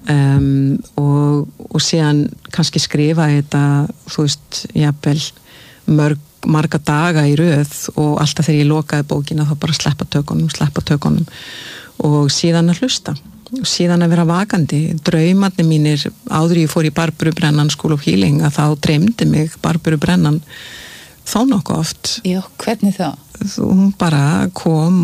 og síðan kannski skrifa þetta, þú veist, jafnvel marga daga í röð og alltaf þegar ég lokaði bókina þá bara sleppa tökunum og síðan að hlusta og síðan að vera vakandi. Draumarnir mínir áður ég fór í Barburu Brennan School of Healing að þá dreymdi mig Barburu Brennan þó nokkuð oft. Já, hvernig þá? Hún bara kom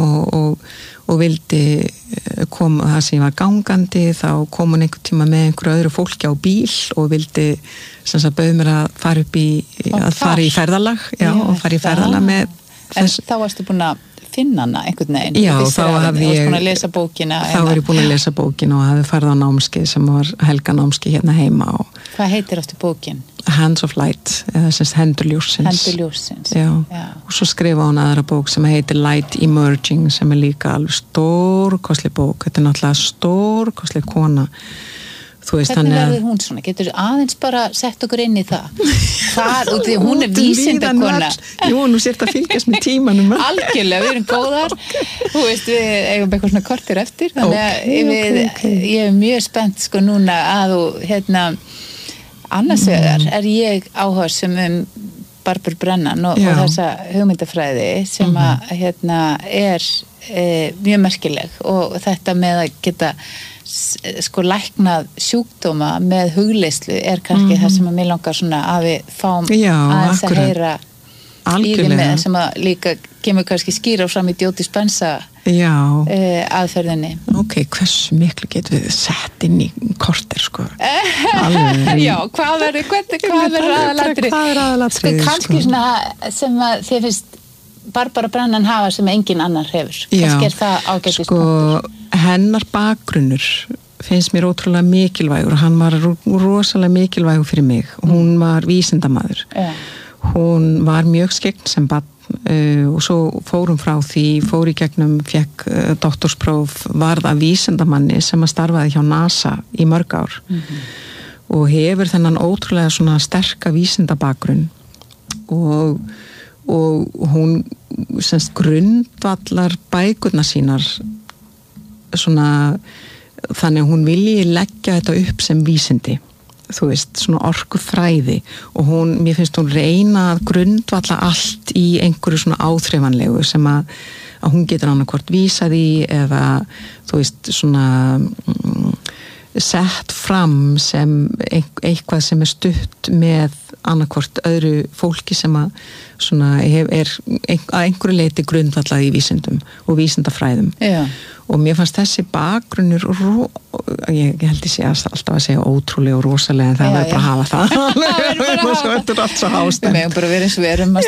og vildi koma það sem ég var gangandi, þá kom hún einhvern tíma með einhverju öðru fólki á bíl og vildi sem sagt bauð mér að fara upp í fara í ferðalag, og fara í ferðalag með þess. En þá varstu búin að finna hana einhvern veginn. Já, þá hafði ég búin að lesa bókina. Þá var ég búin að lesa bókina og hafði farið á námskeið sem var helganámskeið hérna heima. Hvað heitir aftur bókin? Hands of Light, eða sem Hendur ljóssins. Hendur ljóssins. Já. Og svo skrifa hún aðra bók sem heitir Light Emerging sem líka alveg stórkostleg bók. Þetta náttúrulega stórkostleg kona. Þú veist, hvernig verður hún svona? Getur aðeins bara sett okkur inn í það? Hvað, og því hún vísindakona. Jú, nú sért að fylgjast með tímanum. Algjörlega, við erum góðar. Þú veist, við eigum eitthvað svona kortir eftir. Þannig að ég mjög spennt sko núna að þú, annars vegar ég áhugasum Barburu Brennan og þessa hugmyndafræði sem að er mjög merkileg og þetta með að geta sko læknað sjúkdóma með hugleiðslu er kannski það sem að mér langar svona að við fáum aðeins að heyra í því með sem að líka kemur kannski skýra fram í Joe Dispenza aðferðinni. Ok, hversu miklu getum við sett inn í korter sko? Já, hvað verður aðalatri? Sko kannski svona sem að þér finnst Barbara Brennan hafa sem engin annar hefur. Kannski það ágætis sko, hennar bakgrunnur finnst mér ótrúlega mikilvægur og hann var rosalega mikilvægur fyrir mig. Hún var vísindamaður. Hún var mjög skyggn sem barn og svo fór hún frá því, fór í gegnum, fekk doktorspróf, varð að vísindamanni sem að starfaði hjá NASA í mörg ár og hefur þennan ótrúlega svona sterka vísindabakgrunn og hún semst grundvallar bækurnar sínar svona þannig að hún vilji leggja þetta upp sem vísindi, þú veist, svona orkufræði og mér finnst hún reyna að grundvalla allt í einhverju svona áþreifanlegu sem að hún getur annarkvort vísað í eða þú veist svona sett fram sem eitthvað sem stutt með annarkvort öðru fólki sem að svona að einhverju leyti grundvallað í vísindum og vísindafræðum. Og mér fannst þessi bakgrunnur ég held ég sé alltaf að segja ótrúlega og rosalega en það verður bara að hafa það. Og svo þetta er allt svo hástæmt. Við megum bara verið eins og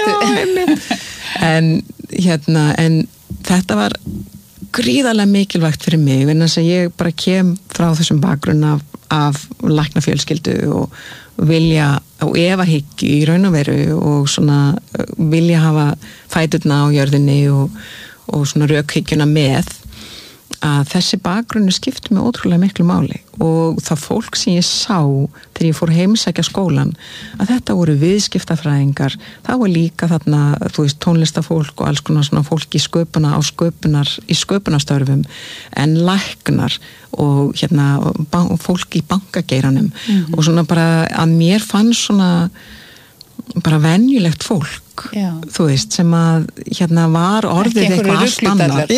við erum. En þetta var gríðarlega mikilvægt fyrir mig vegna þess að ég bara kem frá þessum bakgrunn af læknafjölskyldu og vilja og efahyggju í raun og veru og svona vilja hafa fæturna á jörðinni og svona rökhyggjuna með að þessi bakgrunni skipti mig ótrúlega miklu máli og það fólk sem ég sá þegar ég fór heimsækja skólan að þetta voru viðskiptafræðingar, það var líka þarna, þú veist, tónlistafólk og alls konar svona fólk í sköpunarstörfum en læknar og fólk í bankageiranum og svona bara að mér fannst svona bara venjulegt fólk, þú veist, sem að var orðið eitthvað allt annað.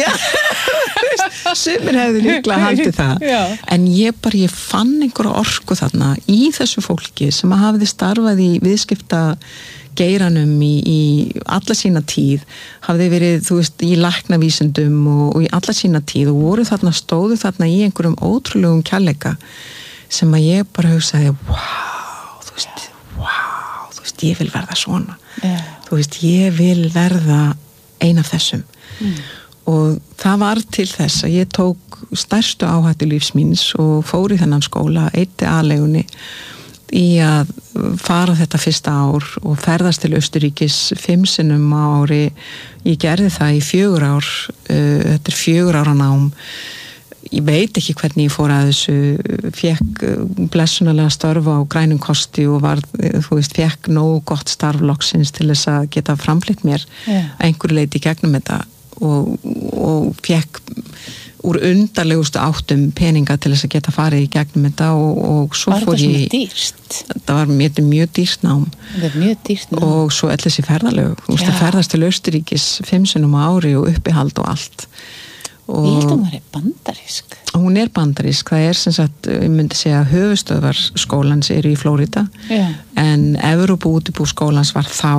Sumir hefðu líklega haldið það en ég fann einhverja orku þarna í þessu fólki sem að hafði starfað í viðskiptageiranum í alla sína tíð hafði verið, þú veist, í læknavísindum og í alla sína tíð og stóðu þarna í einhverjum ótrúlegum kærleika sem að ég bara hugsaði þú veist, ég vil verða svona þú veist, ég vil verða ein af þessum og það var til þess að ég tók stærstu áhættu lífs míns og fór í þennan skóla, eyddi aðleigunni í að fara þetta fyrsta ár og ferðast til Austurríkis 5 sinnum á ári. Ég gerði það í 4 ár, þetta er 4 ára nám. Ég veit ekki hvernig ég fór að þessu, fekk blessunarlega störf á grænum kosti og þú veist, fekk nógu gott starf loksins til þess að geta framflytt mér einhverju leyti í gegnum þetta og fekk úr undarlegustu áttum peninga til þess að geta farið í gegnum þetta og svo fór ég... Var þetta svona dýrt? Það var mjög dýrt nám. Það er mjög dýrt nám. Og svo þessi ferðalög. Þú veist, það ferðast til Austurríkis 5 sinnum á ári og uppihald og allt. Og ég held að hún er bandarísk. Hún er bandarísk, það er sem sagt, ég myndi segja höfuðstöðvar skólans eru í Flórída, en Evrópu útibú skólans var þá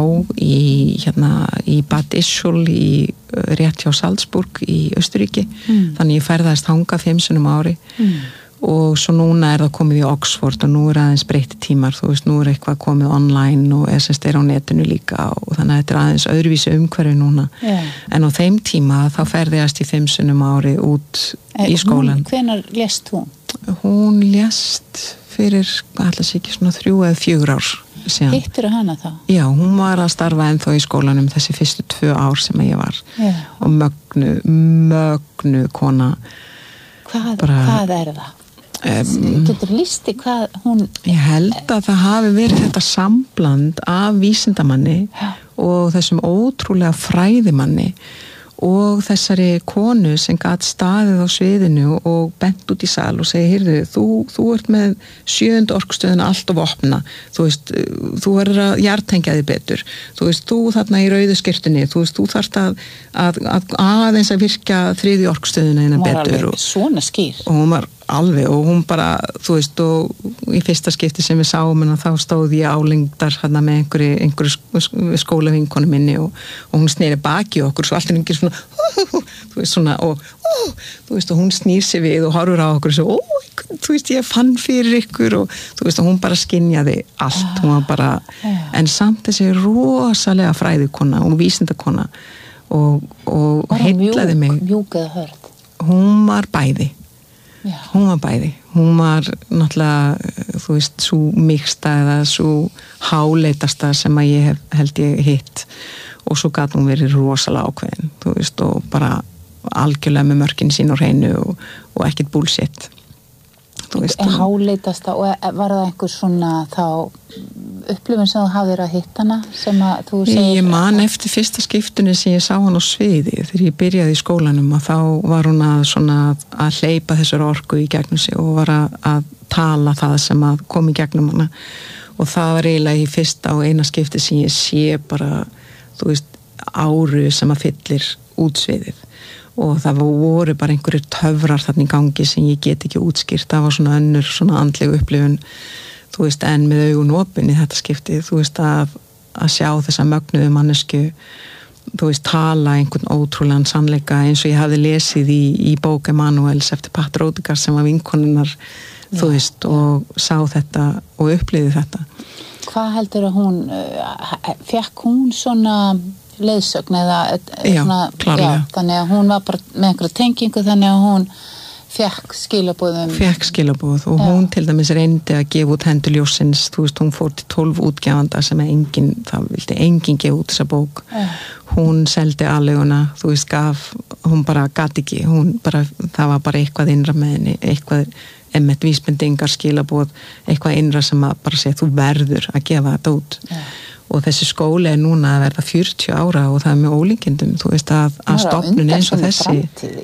í Bad Ischl í rétt hjá Salzburg í Austurríki, þannig ég ferðaðist þangað 5 sinnum á ári og svo núna er það komið í Oxford og nú er aðeins breytti tímar, þú veist, nú er eitthvað komið online og SSD er á netinu líka og þannig að þetta er aðeins öðruvísi umhverfi núna, en á þeim tíma þá ferðiðast í 5 sinnum á ári út í skólan. Hvenær lést hún? Hún lést fyrir, alls ekki svona 3 eða 4 ár síðan. Hittirðu hana þá? Já, hún var að starfa ennþá í skólanum þessi fyrstu 2 ár sem ég var og mögnu kona. Hvað er það? Getur listi hvað hún... Ég held að það hafi verið þetta sambland af vísindamanni og þessum ótrúlega fræðimanni og þessari konu sem gat staðið á sviðinu og bent út í sal og segi, heyrðu, þú ert með 7. orkustöðina alltaf opna, þú veist, þú verður að jartengja þig betur, þú veist, þú þarna í rauðu skyrtunni, þú veist, þú þarft að aðeins að virka 3. orkustöðina innan betur. Hún var alveg svona skýr. Og hún var alveg og hún bara, þú veist, og í fyrsta skipti sem við sáum hennar þá stóð ég álengdar hérna með einhverju skólavinkonu minni og hún sneri baki okkur svo allt er einhver svona, þú veist, svona og þú veist, og hún snýr sig við og horfur á okkur og svo, þú veist, ég fann fyrir ykkur og þú veist, og hún bara skynjaði allt, hún var bara, en samt þessi rosalega fræðikona og vísindakona og heillaði mig. Mjúk eða hörð? Hún var bæði. Hún var bæði. Hún var náttúrulega, þú veist, svo mixta eða svo háleitasta sem að ég held ég hitt og svo gat hún verið rosalega ákveðin, þú veist, og bara algjörlega með mörkin sín og hreinu og ekkert bullshit. Háleitasta, og var það einhver svona þá upplifun sem þú hafðir að hitta hana sem að þú segir? Ég man eftir fyrsta skiptunni sem ég sá hann á sviði þegar ég byrjaði í skólanum og þá var hún að hleypa þessar orku í gegnum sig og var að tala það sem að kom í gegnum hana og það var eiginlega í fyrsta og eina skipti sem ég sé bara, þú veist, áru sem að fyllir útsviðið og það voru bara einhverjir töfrar þarna í gangi sem ég get ekki útskýrt, það var svona önnur svona andlegu upplifun, þú veist, en með augun opin í þetta skipti, þú veist, að sjá þessa mögnuðu mannesku, þú veist, tala einhvern ótrúlegan sannleika eins og ég hafði lesið í bók Emanuels eftir Pat Rodegar sem var vinkonunnar, þú veist, og sá þetta og upplifði þetta. Hvað heldur að hún, fékk hún svona leiðsögn eða svona, klárlega. Þannig að hún var bara með einhverja tengingu þannig að hún fékk skilaboð og hún til dæmis reyndi að gefa út hendur ljósins, þú veist, hún fór til 12 útgefanda sem það vildi enginn gefa út þessa bók hún seldi aðleguna, þú veist, hún bara gat ekki, það var bara eitthvað innra með henni, eitthvað einmitt vísbendingar, skilaboð, eitthvað innra sem að bara segja, þú verður að gefa þetta út og þessi skóli er núna að verða 40 ára og það er með ólíkindum, þú veist, að stofnun eins og þessi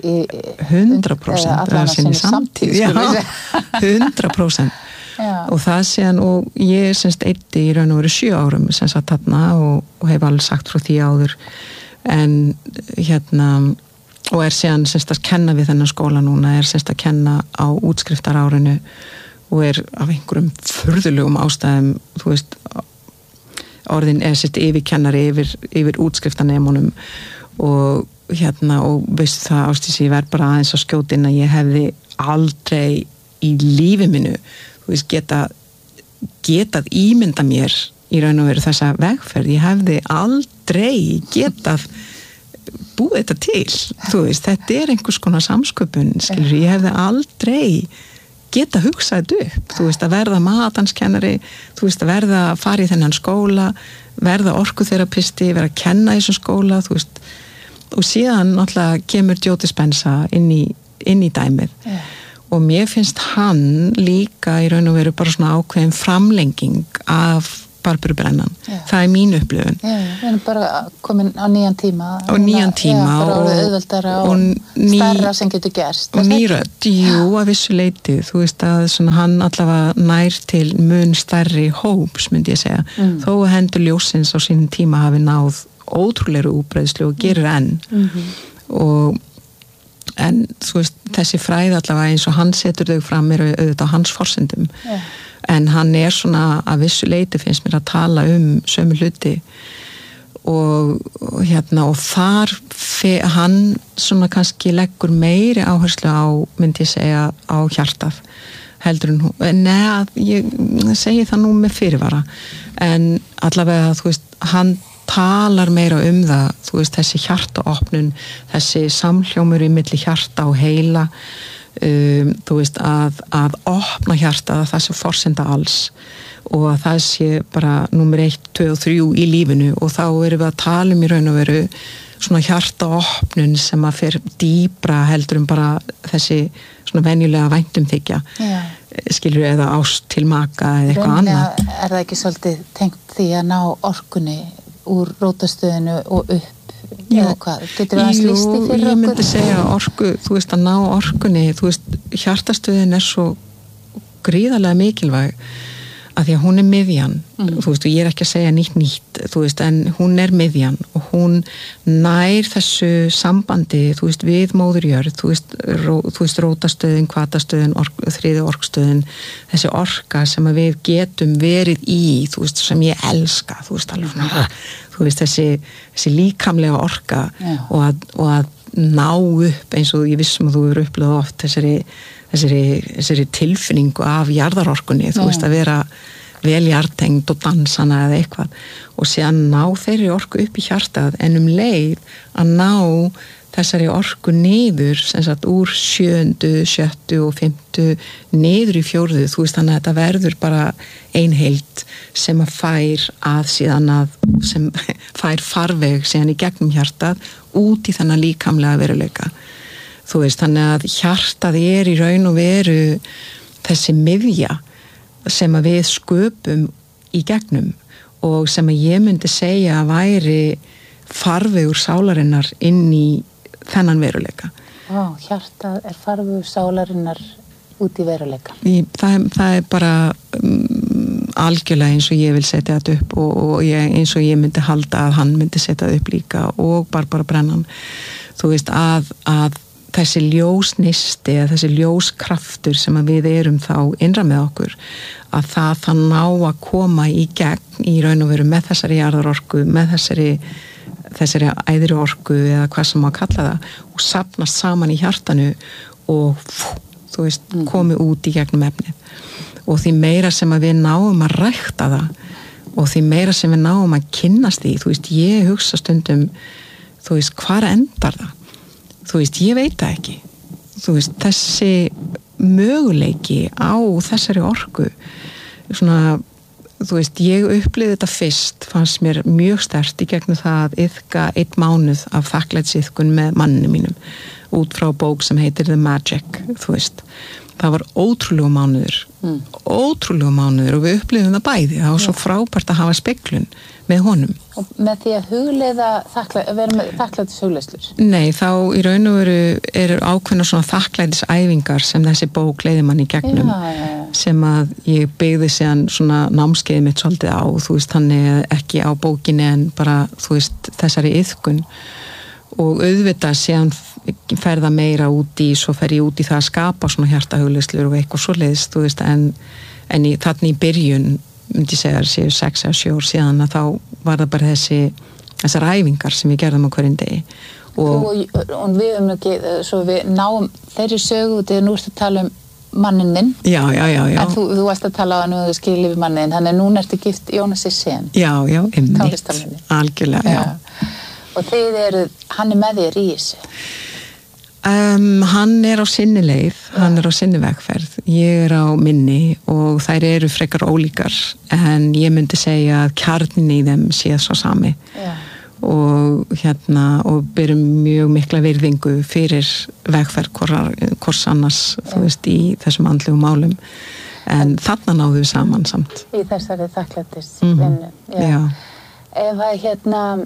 100% að sinni samtíð 100% og það síðan, og ég semst eyddi í raun og veru 7 árum semst að þarna og hef alveg sagt frá því áður en og er síðan semst að kenna við þennan skóla núna, er semst að kenna á útskriftarárinu og er af einhverjum furðulegum ástæðum, þú veist, orðin er sérst yfirkennari yfir útskriftanemunum og og veistu það, Ásdís, ég verð bara aðeins að skjóta inn að ég hefði aldrei í lífi minu, þú veist, getað ímynda mér í raun og veru þessa vegferð, ég hefði aldrei getað búið þetta til, þú veist, þetta er einhvers konar samsköpun, skilur, ég hefði aldrei geta hugsað þetta upp, þú veist, að verða matanskennari, þú veist, að verða að fara í þennan skóla, verða orkuþerapisti, verða að kenna í þessum skóla, þú veist, og síðan náttúrulega kemur Joe Dispenza inn í dæmið og mér finnst hann líka í raun og veru bara svona ákveðin framlenging af Barbárubrennan. Það mín upplifun. Við erum bara komin á nýjan tíma. Á nýjan tíma og auðveldara og stærra sem getur gerst. Og nýrödd, jú, að vissu leyti. Þú veist að svona, hann allavega nær til mun stærri hóps, myndi ég segja. Þó að hendur ljósins á sínum tíma hafi náð ótrúlegri útbreiðslu og gerir enn. En þú veist, þessi fræði allavega eins og hann setur þau fram auðvitað á hans forsendum. En hann svona að vissu leyti finnst mér að tala sömu hluti og þar hann svona kannski leggur meiri áherslu á, myndi ég segja, á hjartað heldur en hún. Ég segi það nú með fyrirvara en allavega, þú veist, hann talar meira það, þú veist, þessi hjartaopnun, þessi samhljómur í milli hjarta og heila, þú veist, að opna hjarta, það sé forsenda alls og að það sé bara númer 1, 2 og 3 í lífinu og þá erum við að tala í raun og veru svona hjartaopnun sem að fer dýpra heldur bara þessi svona venjulega væntumþykja, skilur eða ást til maka eða eitthvað annað. Er það ekki svolítið tengt því að ná orkunni úr rótastöðinu og upp eða hvað, getur það að lýsti fyrir okkur? Ég myndi segja orku, þú veist að ná orkunni, þú veist, hjartastöðin svo gríðarlega mikilvæg að því að hún miðjan, þú veist, og ég ekki að segja nýtt, þú veist, en hún miðjan og hún nær þessu sambandi, þú veist, við móðurjörð, þú veist, rótastöðin, hvatastöðin, þriði orkstöðin, þessi orka sem að við getum verið í, þú veist, sem ég elska, þú veist, alveg svona, þú veist, þessi líkamlega orka og að ná upp eins og ég vissum að þú eru upplöðu oft þessari tilfinningu af jarðarorkunni, þú veist, að vera vel jarðtengd og dansana eða eitthvað og síðan ná þeirri orku upp í hjartað en leið að ná þessari orku niður sem sagt úr 7., 7. og 5. niður í 4. þú veist þannig að þetta verður bara ein heild sem að fær að síðan sem fær farveg síðan í gegnum hjartað út í þennan líkamlega veruleika. Þú veist, þannig að hjartað í raun og veru þessi miðja sem að við sköpum í gegnum og sem að ég myndi segja að væri farvegur sálarinnar inn í þennan veruleika. Hjartað farvegur sálarinnar út í veruleika. Það bara algjörlega eins og ég vil setja þetta upp og eins og ég myndi halda að hann myndi setja þetta upp líka og Barbárubrennan. Þú veist að þessi ljósnisti eða þessi ljóskraftur sem að við erum þá innra með okkur að það ná að koma í gegn í raun og veru með þessari jarðarorku, með þessari æðri orku eða hvað sem maður kalla það og safnast saman í hjartanu og þú veist, komi út í gegnum efnið og því meira sem að við náum að rækta það og því meira sem við náum að kynnast því, þú veist, ég hugsa stundum þú veist, hvar endar það? Þú veist, ég veit það ekki. Þú veist, þessi möguleiki á þessari orku svona, þú veist, ég upplifði þetta fyrst, fannst mér mjög sterkt í gegnum það að iðka 1 mánuð af þakklætisiðkun með manninu mínum út frá bók sem heitir The Magic, þú veist. Það var ótrúlegu mánuður og við upplifðum það bæði. Það var svo frábært að hafa speglun með honum. Og með því að hugleiða vera með þakklætishugleiðslur? Nei, þá í raun og veru eru ákveðnar svona þakklætisæfingar sem þessi bók leiði mann í gegnum sem að ég byggði síðan svona námskeiði mitt svolítið á, þú veist, þannig ekki á bókinni en bara, þú veist, þessari iðkun og auðvitað síðan ferða meira út í, svo fer ég út í það að skapa svona hjartahugleiðslur og eitthvað svoleiðis, þú veist, en þannig í byrjun myndi ég segja séu 6 eða 7 ár síðan að þá var það bara þessar æfingar sem við gerðum á hverjum degi og við ekki, svo við náum þeirri sögu, þegar nú ertu að tala um mannin þinn en þú varst að tala á hann og þú skilji við mannin þannig að núna ertu gift Jónasi Sen einmitt, algjörlega og hann með þér í þessu hann á sinni leið, hann á sinni vegferð ég á minni og þær eru frekar ólíkar en ég myndi segja að kjarnin í þeim sé svo sami og og byrjum mjög mikla virðingu fyrir vegferð hvors annars þú veist í þessum andlegu málum en þarna náðum við saman samt. Í þessari þakklætisvinnu. Já. Ef að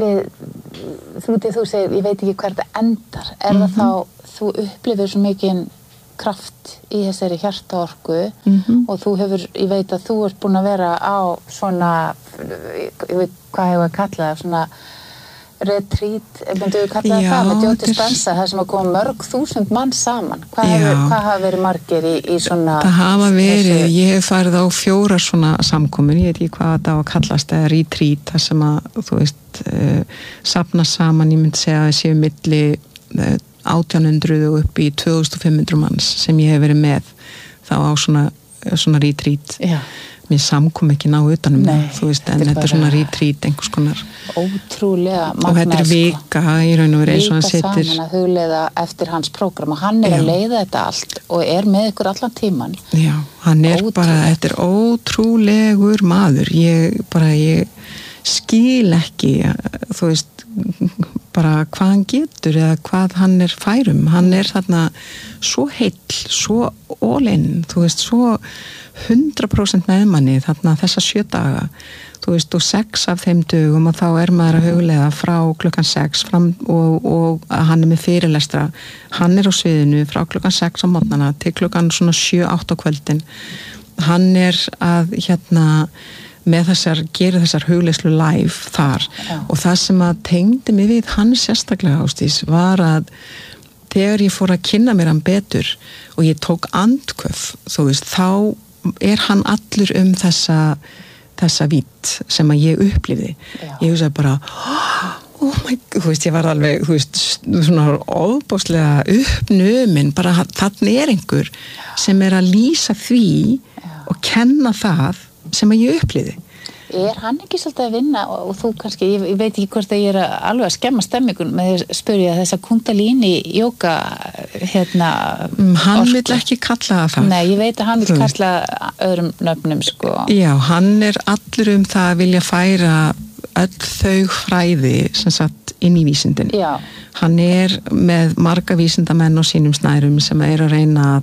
þú segir, ég veit ekki hver þetta endar, það þá, þú upplifir svo mikinn kraft í þessari hjartaorku og þú hefur, ég veit að þú ert búin að vera á svona, ég veit hvað hefur að kalla það, svona retreat, myndu við kalla það með Joe Dispenza, það sem að koma mörg þúsund mann saman. Hvað hafa verið margir í svona... Það hafa verið, ég hef farið á 4 svona samkomin, ég veit ekki hvað það á að kallast, eða retreat, það sem að, þú veist, safna saman, ég myndi segja að séu milli 1800 og upp í 2500 manns sem ég hef verið með þá á svona retreat. Já. Mér samkom ekki ná utanum það, þú veist, en þetta svona retreat einhvers konar. Ótrúlega magna. Og þetta vika í raun og verið eins og hann setur. Vika saman að hugleiða eftir hans prógram og hann að leiða þetta allt og með ykkur allan tíman. Já, hann bara, þetta ótrúlegur maður. Ég skil ekki, þú veist, bara hvað hann getur eða hvað hann færum. Hann þarna svo heill, svo all in, þú veist, svo 100% meðmanni þarna þessa 7 daga, þú veist, og 6 af þeim dögum og þá maður að hugleiða frá klukkan 6 fram og hann með fyrirlestra, hann á sviðinu frá klukkan 6 á morgnana til klukkan svona 7-8 á kvöldin. Hann að með gera þessar hugleiðslu live þar og það sem að tengdi mig við hann sérstaklega, Ásdís, var að þegar ég fór að kynna mér hann betur og ég tók andköf, þú veist, þá hann allur þessa vídd sem að ég upplifði. Ég hugsaði bara oh my god, þú veist, ég var alveg, þú veist, svona ofboðslega uppnumin, bara þarna einhver sem að lýsa því og kenna það sem að ég upplifði. Hann ekki svolítið að vinna og þú kannski, ég veit ekki hvort að ég alveg að skemma stemmingun með að spyrja þessa kundalíni jóga hann vill ekki kalla það. Nei, ég veit að hann vill kalla öðrum nöfnum, sko. Já, hann allur það að vilja færa öll þau fræði sem sagt inn í vísindin. Já. Hann með marga vísindamenn á sínum snærum sem að reyna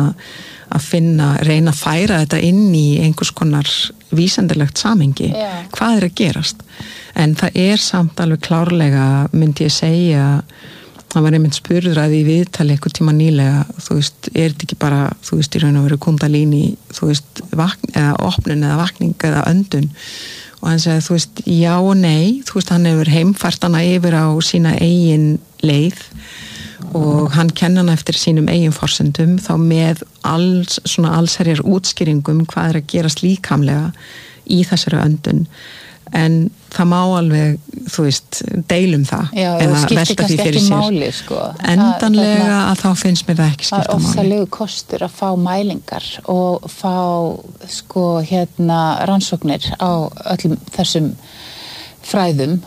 reyna að færa þetta inn í einhvers konar vísindilegt samhengi. Hvað að gerast? En það samt alveg klárlega, myndi ég segja, það var einmitt spurður að í viðtali einhver tíma nýlega, þú veist, þetta ekki bara, þú veist, í raun og veru kundalíni, þú veist, eða opnun eða vakning eða öndun, og hann segði, þú veist, já og nei, þú veist, hann hefur heimfært hana yfir á sína eigin leið og hann kenna hana eftir sínum eigin forsendum, þá með allsherjar útskýringum hvað að gerast líkamlega í þessari öndun, en það má alveg, þú veist, deilum það. Já, eða velta því fyrir sér. Máli, sko. Endanlega að þá finnst mér það ekki skipta máli. Það ofsalegu kostur að fá mælingar og fá, sko, rannsóknir á öllum þessum fræðum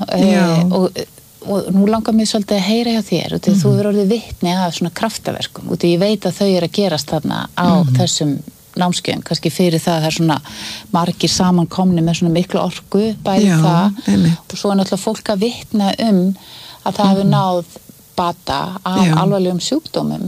og nú langar mér svolítið að heyra hjá þér og þú verður orðið vitni af svona kraftaverkum og ég veit að þau að gerast þarna á þessum námskeiðum, kannski fyrir það svona margir samankomni með svona miklu orku bæði og svo náttúrulega fólk að vitna að það hefur náð bata af alvarlegum sjúkdómum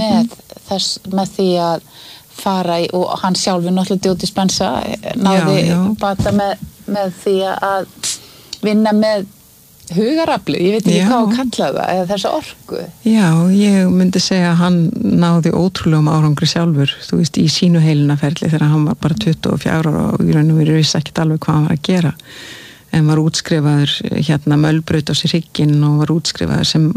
með því að fara í, og hann sjálfur náttúrulega Joe Dispenza náði bata með því að vinna með hugarafli, ég veit ekki hvað að kalla það eða þessa orku. Já, ég myndi segja að hann náði ótrúlegum árangri sjálfur, þú veist, í sínu heilinaferli þegar hann var bara 24 ára og í raun og veru vissi ekkert alveg hvað hann var að gera, en var útskrifaður mölbraut á sér hrygginn og var útskrifaður sem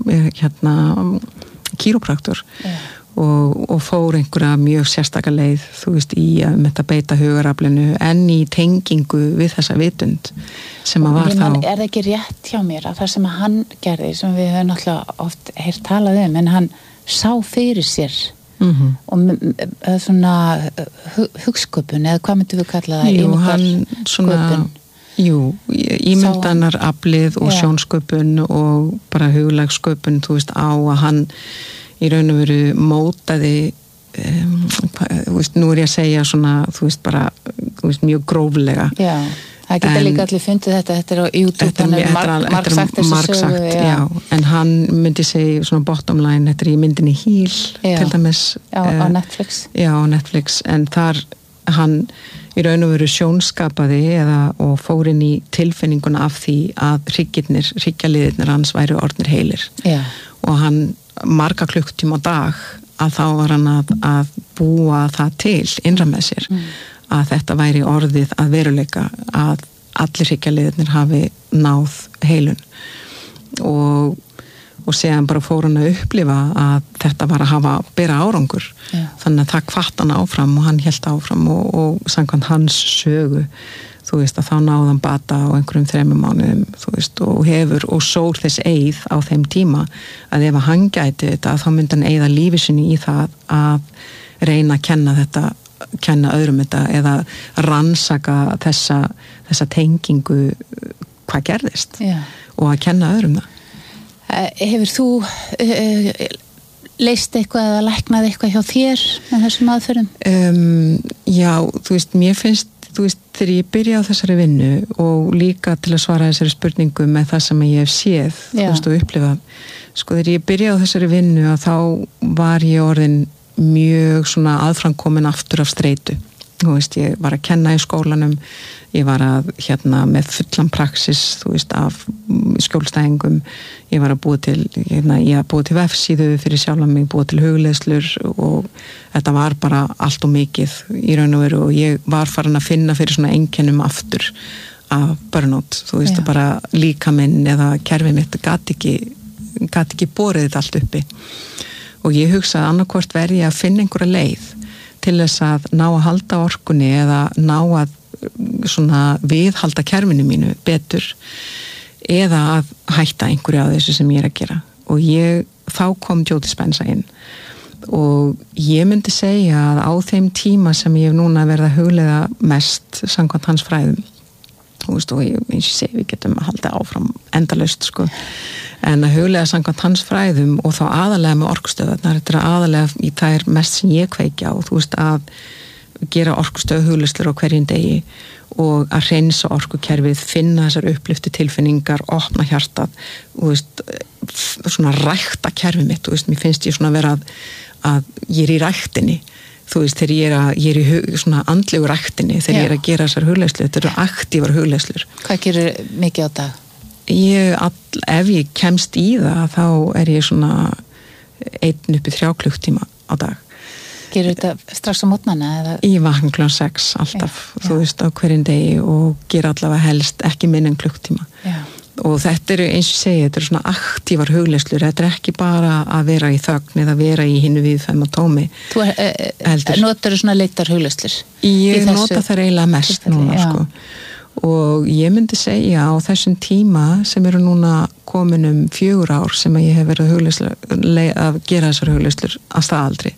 kýrópraktor og fór einhverja mjög sérstaka leið, þú veist, í að beita hugaraflinu en í tengingu við þessa vitund sem að var þá. Það ekki rétt hjá mér að það sem hann gerði, sem við höfum náttúrulega oft heyrt talað en hann sá fyrir sér og svona hugsköpun, eða hvað myndum við kalla það? Jú, hann svona, ímyndanaraflið og sjónsköpun og bara huglagsköpun, þú veist, á að hann í raun og veru mótaði þú veist, nú ég að segja svona, þú veist, bara þú veist, mjög gróflega. Já, það geta líka allir fundið þetta á YouTube, þannig margsagt þessu sögu. Já, en hann myndi segja svona bottom line, þetta í myndinni Heal, til dæmis. Já, á Netflix. Já, á Netflix, en þar hann í raun og veru sjónskapaði og fór inn í tilfinninguna af því að hryggjarliðirnir hans væru orðnir heilir. Já. Og hann marga klukktíma á dag að þá var hann að búa það til innra með sér að þetta væri orðið að veruleika að allir hryggjarliðirnir hafi náð heilun og séðan bara fór hann að upplifa að þetta var að bera árangur. Já. Þannig að það hvatt hann áfram og hann hélt áfram og samkvæmt hans sögu þú veist að þá náði hann bata á einhverjum 3 mánuðum þú veist og sór þess eið á þeim tíma að ef hann gæti þetta þá myndi hann eyða lífi sinni í það að reyna að kenna öðrum þetta eða rannsaka þessa tengingu hvað gerðist. Já. Og að kenna öðrum það. Hefur þú leist eitthvað eða læknað eitthvað hjá þér með þessum aðferðum? Já, þú veist, mér finnst þegar ég byrja á þessari vinnu og líka til að svara þessari spurningu með það sem ég hef séð, þú veist, og upplifað þegar ég byrja á þessari vinnu að þá var ég orðin mjög svona aðframkomin aftur af streitu. Þú veist, ég var að kenna í skólanum, ég var að með fullan praxis, þú veist, af skjólstæðingum, ég var að búa til vefsíðu fyrir sjálfa mig, búa til hugleiðslur og þetta var bara allt og mikið í raun og veru og ég var farin að finna fyrir svona einkennum aftur af burnout, þú veist, bara líkaminn eða kerfið mitt gat ekki borið þetta allt uppi og ég hugsaði annarkvort verði að finna einhverja leið til þess að ná að halda orkunni eða ná að svona viðhalda kerfinu mínu betur eða að hætta einhverju af þessu sem ég að gera og þá kom Joe Dispenza inn og ég myndi segja að á þeim tíma sem ég hef núna verið að hugleiða mest samkvæmt hans fræðum og eins og segi við getum að halda áfram endalaust en að hugleiða samkvæmt hans fræðum og þá aðalega með orkustöðvarnar, þetta er aðalega í þær mest sem ég kveikja og þú veist að gera orkustöð hugleiðslur á hverjum degi og að hreinsa orkukerfið, finna þessar uppliftu tilfinningar, opna hjartað og þú veist, svona rækta kerfið mitt, þú veist, mér finnst ég svona vera að ég er í ræktinni þú veist, þegar ég er í svona andlegu ræktinni, þegar ég er að gera þessar hugleiðslur, þetta eru aktívar hugleiðslur. Hvað gerir mikið á dag? Ef ég kemst í það þá er ég svona 1-3 klukktíma á dag. Gerir þetta strax á mótnana? Ég vakna klukkan 6 alltaf, þú veist, á hverjum degi og gera allavega helst ekki minna en klukktíma. Já. Og þetta eru eins og segja, þetta eru svona aktívar hugleiðslur, þetta er ekki bara að vera í þögn eða vera í hinu viðfæma tómi. Þú notar svona leitar hugleiðslur? Ég nota það eiginlega mest núna, og ég myndi segja á þessum tíma sem eru núna komin 4 ár sem ég hef verið að gera þessar hugleiðslur að staðaldri.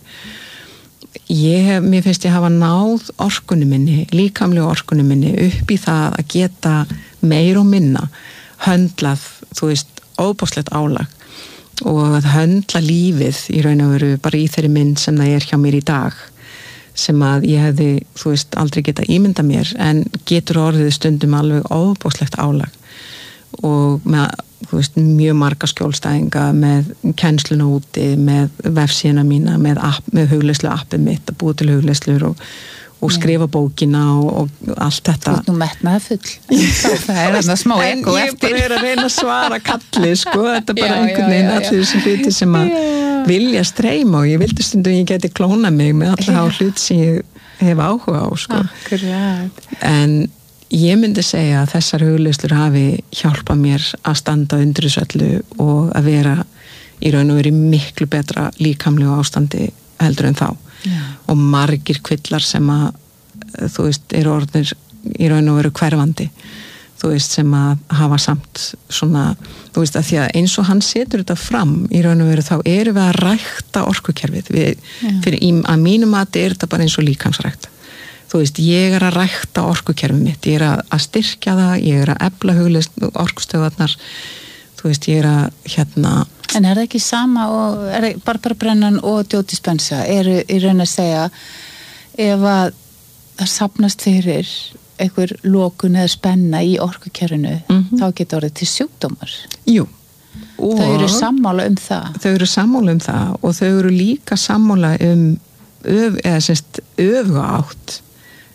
Mér finnst ég hafa náð orkunni minni, líkamlegu orkunni minni upp í það að geta meir og minna höndlað, þú veist, óbóðslegt álag og að höndla lífið í raun og veru bara í þeirri mynd sem það er hjá mér í dag sem að ég hefði, þú veist, aldrei geta ímynda mér en getur orðið stundum alveg óbóðslegt álag og með, þú veist, mjög marga skjólstæðinga með kennsluna úti, með vefsíðuna mína, með hugleiðslu appið mitt að búa til hugleiðslur og skrifa bókina og allt þetta. Þú ert nú metnaði full. Það er þarna smá ego eftir. En ég bara er að reyna að svara kalli, þetta er bara einhvern veginn allir þessi hluti sem að vilja streyma og ég vildi stundum ég geti klóna mig með alla á hlut sem ég hef áhuga á, Akkurat. En ég myndi segja að þessar hugleiðslur hafi hjálpað mér að standa undir þessu öllu og að vera í raun og veru miklu betra líkamlegu ástandi heldur en þá. Já. Og margir kvillar sem að þú veist, eru orðnir í raun og veru hverfandi þú veist, sem að hafa samt svona, þú veist, að því að eins og hann setur þetta fram í raun og veru þá erum við að rækta orkukerfið að mínum mati er þetta bara eins og líkamsrækt þú veist, ég er að rækta orkukerfið mitt, ég er að styrkja það, ég er að efla hugleiðslu orkustöðvarnar þú veist, ég er að En er það ekki sama og Barbara Brennan og Joe Dispenza eru í raun að segja ef að það safnast fyrir einhver lokun eða spenna í orkukerfinu þá getur orðið til sjúkdómar. Jú. Þau eru sammála um það. Þau eru sammála um það og þau eru líka sammála öfuga átt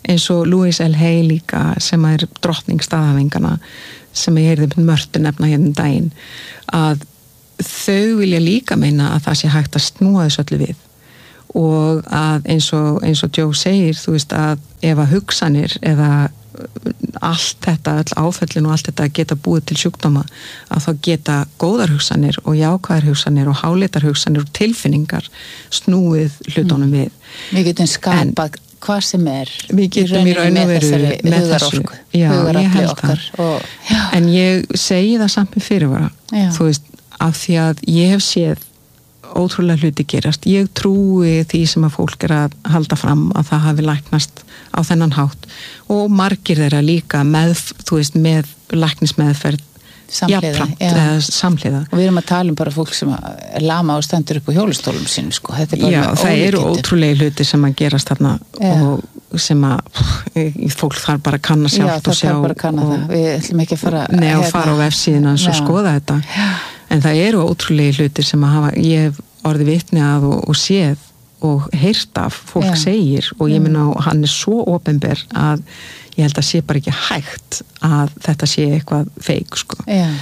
eins og Louise L. Hay líka sem drottning staðhæfingana sem ég heyrði Mörtu nefna hérna daginn, að þau vilja líka meina að það sé hægt að snúa þessu öllu við og að eins og Joe segir, þú veist að ef að hugsanir eða allt þetta, öll áföllin og allt þetta geta búið til sjúkdóma, að þá geta góðar hugsanir og jákvæðar hugsanir og háleitar hugsanir og tilfinningar snúið hlutunum við. Við getum skapað hvað sem við getum í raun og veru með þessu. Já, ég held það. En ég segi það samt með fyrirvara, þú veist, af því að ég hef séð ótrúlega hluti gerast. Ég trúi því sem að fólk að halda fram að það hafi læknast á þennan hátt og margir þeirra líka þú veist, með læknismeðferð samhliða. Og við erum að tala bara fólk sem lama og stendur upp á hjólastólum sínum, sko. Þetta bara já, það eru ótrúlega hluti sem að gerast þarna og sem að fólk þarf bara að kanna sjálft og sjá. Já, það þarf bara að kanna það. Við ætlum ekki að fara á vefsíðuna og skoða þetta. En það eru ótrúlega hlutir sem að ég hef orðið vitni að og séð og heyrt af fólk segir og ég minna hann svo opinber að ég held að sé bara ekki hægt að þetta sé eitthvað feik, sko.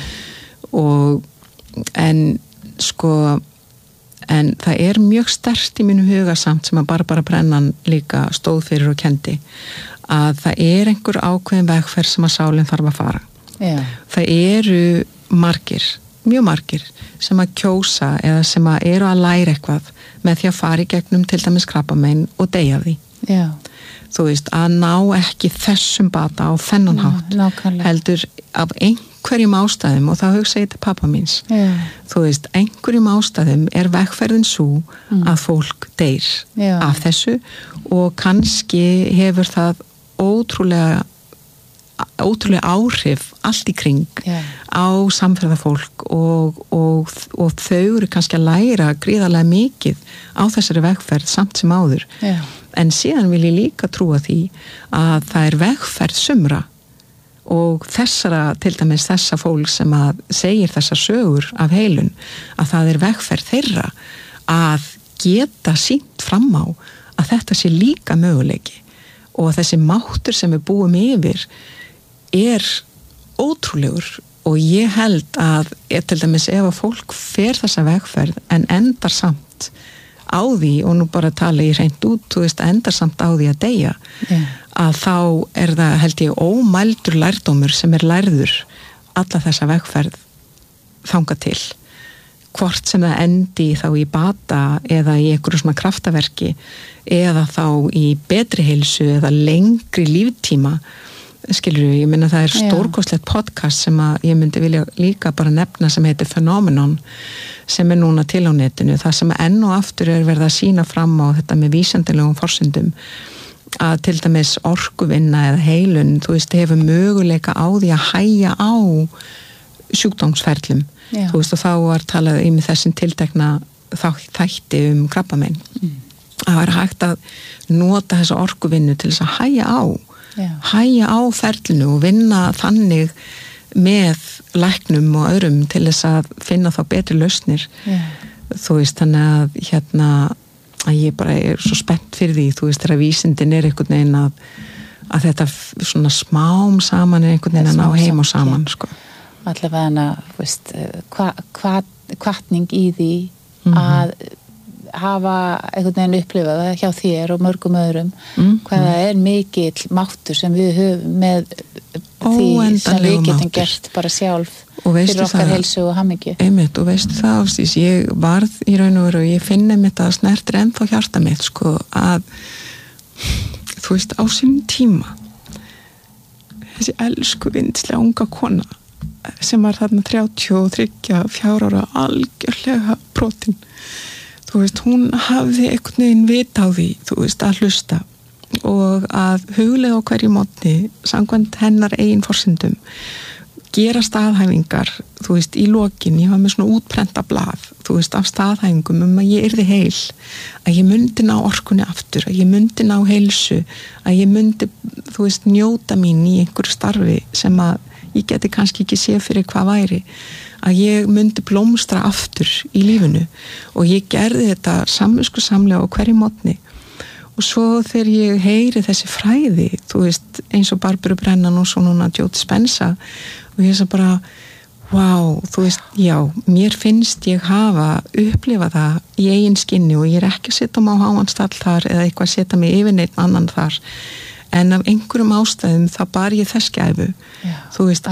En það mjög sterkt í mínum huga samt sem að Barbara Brennan líka stóð fyrir og kendi að það einhver ákveðin vegferð sem að sálinn þarf að fara. Það eru mjög margir sem að kjósa eða sem að eru að læra eitthvað með því að fara í gegnum til dæmis krabbamein og deyja því. Þú veist, að ná ekki þessum bata á þennan hátt heldur af einhverjum ástæðum og þá hugsa ég til pappa míns. Þú veist, einhverjum ástæðum vegferðin svo að fólk deyr af þessu og kannski hefur það ótrúlega áhrif allt í kring á samferðafólk og þau eru kannski að læra gríðarlega mikið á þessari vegferð samt sem áður. En síðan vil ég líka trúa því að það vegferð sumra og til dæmis þessa fólk sem að segir þessar sögur af heilun, að það vegferð þeirra að geta sýnt fram á að þetta sé líka möguleiki og þessi máttur sem við búum yfir ótrúlegur og ég held að til dæmis ef að fólk fer þessa vegferð en endar samt á því og nú bara tala ég hreint út, þú veist, endar samt á því að deyja að þá það held ég ómældur lærdómur sem lærður alla þessa vegferð þangað til hvort sem það endi þá í bata eða í einhverju svona kraftaverki eða þá í betri heilsu eða lengri líftíma. Skilur ég minna það stórkostlegt podcast sem að ég myndi vilja líka bara nefna sem heitir Phenomenon sem núna til á netinu, það sem enn og aftur verið að sína fram á þetta með vísindalegum forsendum að til dæmis orkuvinna eða heilun, þú veist, hefur möguleika á því að hægja á sjúkdómsferlum, þú veist, og þá var talað með þessum tiltekna þætti krabbamein. Það hægt að nota þessa orkuvinnu til þess að hægja á ferlinu og vinna þannig með læknum og öðrum til þess að finna þá betri lausnir. Þú veist, þannig að ég bara svo spennt fyrir því, þú veist, þegar vísindin einhvern veginn að þetta svona smám saman einhvern veginn að ná heim og saman, sko. Allavega þú veist, hvatning í því að hafa einhvern veginn upplifað það hjá þér og mörgum öðrum hvaða mikill máttur sem við höfum með því sem við getum gert bara sjálf fyrir okkar heilsu og hamingju. Einmitt, og veistu það, Ásdís, ég varð í raun og veru og ég finn einmitt að snertir ennþá hjarta mitt, sko, að þú veist, á sínum tíma þessi elsku vindslega unga kona sem var þarna 33, 4 ára algjörlega brotin. Þú veist, hún hafði einhvern veginn vit á því, þú veist, að hlusta og að huglega á hverju mótni, samkvæmt hennar eigin forsendum, gera staðhæfingar, þú veist, í lokin, ég var með svona útprenta blað, þú veist, af staðhæfingum að ég yrði heil, að ég myndi ná orkunni aftur, að ég myndi ná heilsu, að ég myndi, þú veist, njóta mín í einhverju starfi sem að ég geti kannski ekki séð fyrir hvað væri, að ég myndi blómstra aftur í lífinu og ég gerði þetta samviskusamlega á hverju mótni og svo þegar ég heyri þessi fræði, þú veist, eins og Barbara Brennan og svo núna Joe Dispenza og ég svo bara vá, þú veist, já, mér finnst ég hafa upplifað það í eigin skinni og ég ekki að setja mig á háanstall þar eða eitthvað að setja mig yfir neitt annan þar en af einhverjum ástæðum þá bar ég þess gæfu þú veist,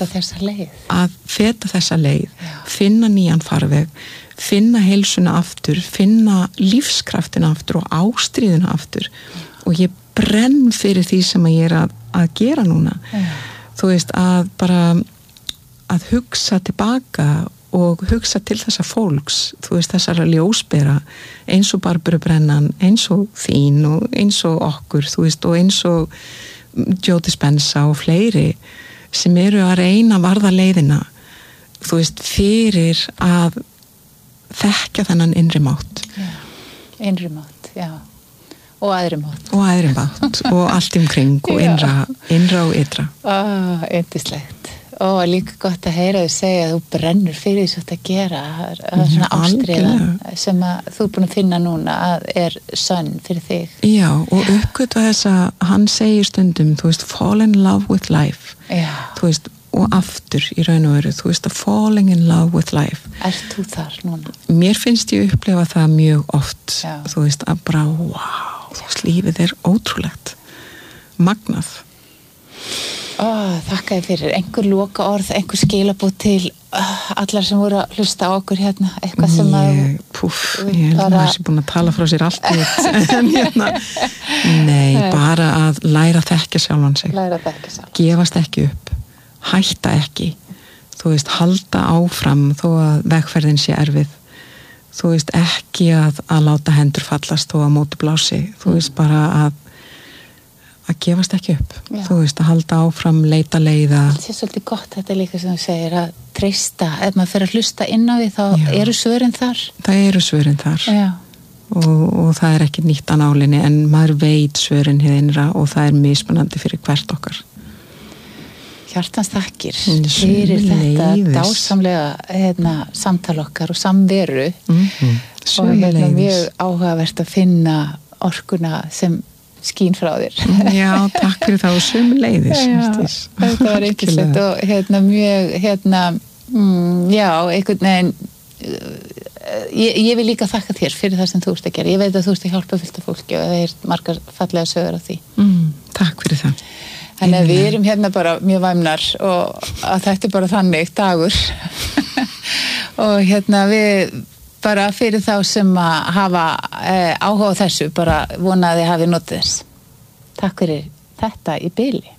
að feta þessa leið finna nýjan farveg finna heilsuna aftur finna lífskraftina aftur og ástríðuna aftur og ég brenn fyrir því sem ég að gera núna þú veist, að bara að hugsa tilbaka og hugsa til þessa fólks þú veist, þessara ljósbera eins og Barbara Brennan, eins og þín og eins og okkur, þú veist og eins og Joe Dispenza og fleiri sem eru að reyna að varða leiðina þú veist, fyrir að þekka þennan innri mátt innri mátt, já og aðri mátt og allt umkring og innra og ytra yndislegt og líka gott að heyra þau segja að þú brennur fyrir því að gera það er svona ástriðan sem að þú er búin að finna núna að er sönn fyrir þig já og uppgötva þess að hann segir stundum þú veist fall in love with life þú veist og aftur í raun og veru þú veist að falling in love with life Ert þú þar núna? Mér finnst ég upplefa það mjög oft þú veist að bara wow þú veist lífið er ótrúlegt magnað Þakka þér fyrir, einhver loka orð einhver skilabóð til allar sem voru að hlusta á okkur hérna eitthvað sem að ég held að það sé búin að tala frá sér allt en hérna bara að læra að þekkja sjálfan sig gefast ekki upp hætta ekki þú veist, halda áfram þó að vegferðin sé erfið þú veist, ekki að láta hendur fallast þó að móti blási þú veist, bara að gefast ekki upp þú veist, að halda áfram, leita leiða það er svolítið gott þetta líka sem þú segir að treysta, ef maður fer að hlusta inn á því þá eru svörin þar það eru svörin þar og það er ekki nýtt á nálinni en maður veit svörin hið innra og það er mismunandi fyrir hvert okkar Hjartans þakkir fyrir þetta dásamlega samtal okkar og samveru og mjög áhugavert að finna orkuna sem skín frá þér Já, takk fyrir það og sömuleiðis þetta var yndislegt og mjög já, einhvern veginn ég vil líka þakka þér fyrir það sem þú ert að gera ég veit að þú ert að hjálpa fullt af fólki og það er margar fallega sögur á því Takk fyrir það Þannig að við erum hérna bara mjög væmnar og að þetta er bara þannig dagur og við bara fyrir þá sem að hafa áhuga á þessu bara vonaði hafi notið þess. Takk fyrir þetta í bili.